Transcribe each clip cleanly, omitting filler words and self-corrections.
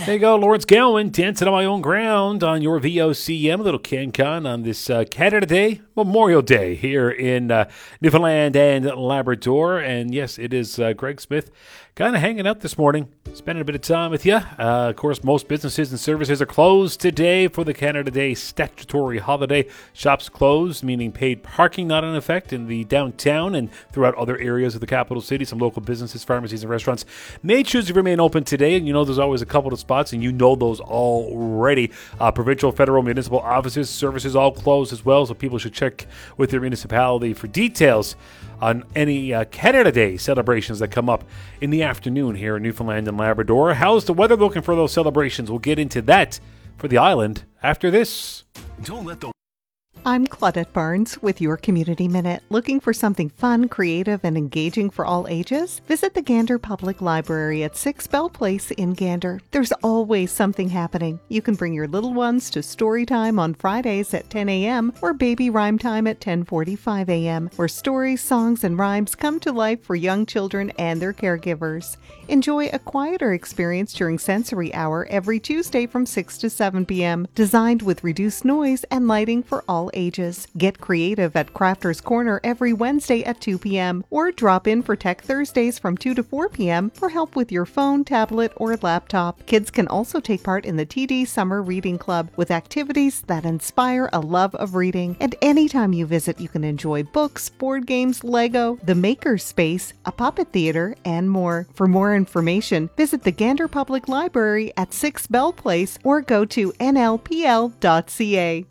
There you go, Lawrence Gowan, dancing on my own ground on your VOCM, a little CanCon on this Canada Day, Memorial Day here in Newfoundland and Labrador. And yes, it is Greg Smith kind of hanging out this morning, spending a bit of time with you. Of course, most businesses and services are closed today for the Canada Day statutory holiday. Shops closed, meaning paid parking not in effect in the downtown and throughout other areas of the capital city. Some local businesses, pharmacies, and restaurants may choose to remain open today. And you know there's always a couple of spots, and you know those already. Provincial, federal, municipal offices, services all closed as well, so people should check with their municipality for details on any Canada Day celebrations that come up in the afternoon here in Newfoundland and Labrador. How's the weather looking for those celebrations? We'll get into that for the island after this. Don't let the I'm Claudette Barnes with your Community Minute. Looking for something fun, creative, and engaging for all ages? Visit the Gander Public Library at 6 Bell Place in Gander. There's always something happening. You can bring your little ones to story time on Fridays at 10 a.m. or baby rhyme time at 10:45 a.m., where stories, songs, and rhymes come to life for young children and their caregivers. Enjoy a quieter experience during Sensory Hour every Tuesday from 6 to 7 p.m., designed with reduced noise and lighting for all ages. Get creative at Crafter's Corner every Wednesday at 2 p.m. or drop in for Tech Thursdays from 2 to 4 p.m. for help with your phone, tablet, or laptop. Kids can also take part in the TD Summer Reading Club with activities that inspire a love of reading. And anytime you visit, you can enjoy books, board games, Lego, the Maker's Space, a puppet theater, and more. For more information, visit the Gander Public Library at 6 Bell Place or go to nlpl.ca.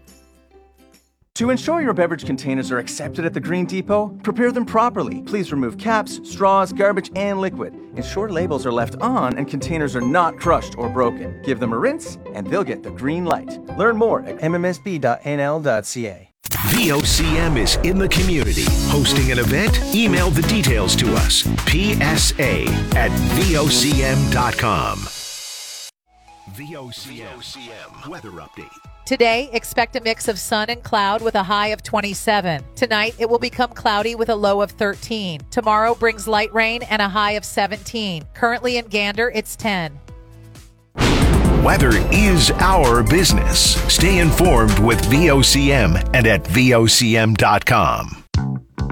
To ensure your beverage containers are accepted at the Green Depot, prepare them properly. Please remove caps, straws, garbage, and liquid. Ensure labels are left on and containers are not crushed or broken. Give them a rinse and they'll get the green light. Learn more at mmsb.nl.ca. VOCM is in the community. Hosting an event? Email the details to us. PSA@VOCM.com. VOCM weather update. Today, expect a mix of sun and cloud with a high of 27. Tonight, it will become cloudy with a low of 13. Tomorrow brings light rain and a high of 17. Currently in Gander, it's 10. Weather is our business. Stay informed with VOCM and at VOCM.com.